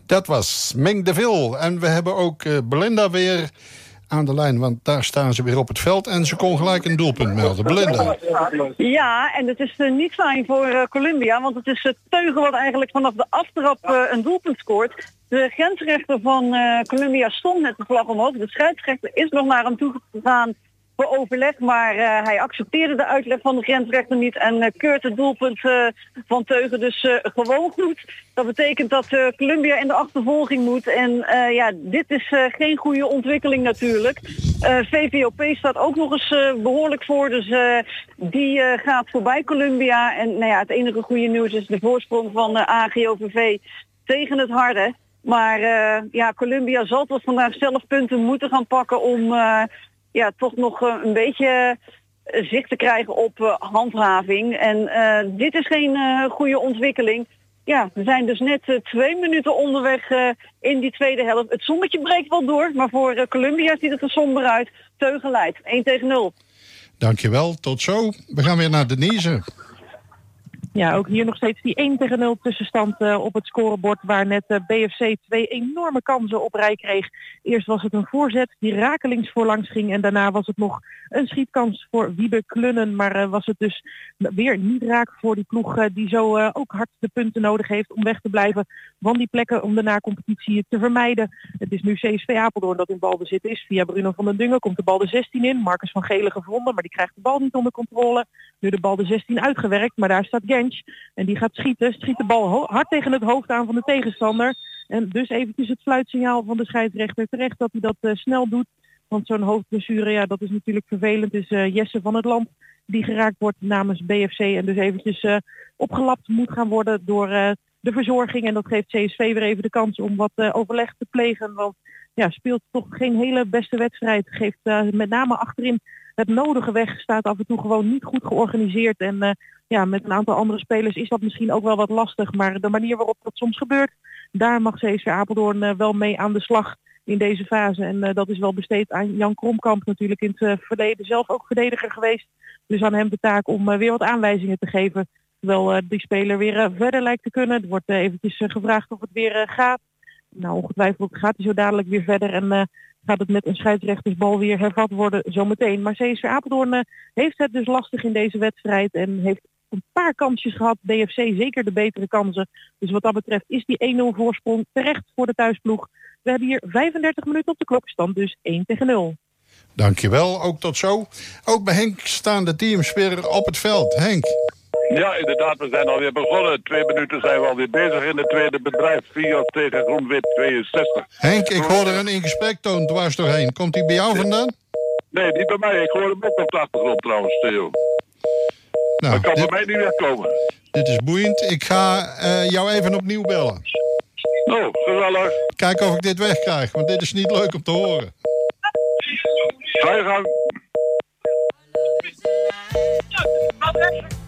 Dat was Meng de Vil. En we hebben ook Belinda weer aan de lijn, want daar staan ze weer op het veld. En ze kon gelijk een doelpunt melden. Belinda. Ja, en het is niet fijn voor Colombia, want het is Teugen wat eigenlijk vanaf de aftrap een doelpunt scoort. De grensrechter van Colombia stond met de vlag omhoog. De scheidsrechter is nog naar hem toe gegaan voor overleg, maar hij accepteerde de uitleg van de grensrechter niet en keurt het doelpunt van Teugen dus gewoon goed. Dat betekent dat Colombia in de achtervolging moet en dit is geen goede ontwikkeling natuurlijk. VVOP staat ook nog eens behoorlijk voor, dus die gaat voorbij Colombia. En het enige goede nieuws is de voorsprong van AGOVV tegen het Harde. Maar Colombia zal tot vandaag zelf punten moeten gaan pakken om toch nog een beetje zicht te krijgen op handhaving. En dit is geen goede ontwikkeling. Ja, we zijn dus net 2 minuten onderweg in die tweede helft. Het zonnetje breekt wel door, maar voor Colombia ziet het er somber uit. Teugen leidt, 1-0. Dankjewel, tot zo. We gaan weer naar Denise. Ja, ook hier nog steeds die 1-0 tussenstand op het scorebord, waar net BFC 2 enorme kansen op rij kreeg. Eerst was het een voorzet die rakelings voorlangs ging en daarna was het nog een schietkans voor Wiebe Klunnen. Maar was het dus weer niet raak voor die ploeg die zo ook hard de punten nodig heeft om weg te blijven van die plekken om de na-competitie te vermijden. Het is nu CSV Apeldoorn dat in balbezit is. Via Bruno van den Dungen komt de bal de 16 in. Marcus van Gelen gevonden, maar die krijgt de bal niet onder controle. Nu de bal de 16 uitgewerkt, maar daar staat Gensch. En die gaat schieten. Schiet de bal hard tegen het hoofd aan van de tegenstander. En dus eventjes het fluitsignaal van de scheidsrechter. Terecht dat hij dat snel doet. Want zo'n hoofdblessure, dat is natuurlijk vervelend. Het is Jesse van het Land die geraakt wordt namens BFC. En dus eventjes opgelapt moet gaan worden door de verzorging. En dat geeft CSV weer even de kans om wat overleg te plegen. Want speelt toch geen hele beste wedstrijd. Geeft met name achterin het nodige weg. Staat af en toe gewoon niet goed georganiseerd. En met een aantal andere spelers is dat misschien ook wel wat lastig. Maar de manier waarop dat soms gebeurt, daar mag CSV Apeldoorn wel mee aan de slag in deze fase. En dat is wel besteed aan Jan Kromkamp, natuurlijk in het verleden zelf ook verdediger geweest. Dus aan hem de taak om weer wat aanwijzingen te geven. Terwijl die speler weer verder lijkt te kunnen. Er wordt eventjes gevraagd of het weer gaat. Nou, ongetwijfeld gaat hij zo dadelijk weer verder en gaat het met een scheidsrechtersbal weer hervat worden zometeen. Maar CSV Apeldoorn heeft het dus lastig in deze wedstrijd en heeft een paar kansjes gehad. BFC zeker de betere kansen. Dus wat dat betreft is die 1-0 voorsprong terecht voor de thuisploeg. We hebben hier 35 minuten op de klok, stand dus 1-0. Dankjewel, ook tot zo. Ook bij Henk staan de teams weer op het veld. Henk. Ja, inderdaad, we zijn alweer begonnen. 2 minuten zijn we alweer bezig in het tweede bedrijf. 4 tegen Groen-Wit 62. Henk, ik hoor er een ingesprektoon dwars doorheen. Komt die bij jou vandaan? Nee, niet bij mij. Ik hoor hem ook op de achtergrond trouwens, Theo. Nou, dat kan bij mij niet wegkomen. Dit is boeiend. Ik ga jou even opnieuw bellen. Oh, gezellig. Kijk of ik dit wegkrijg, want dit is niet leuk om te horen. Ga je gang.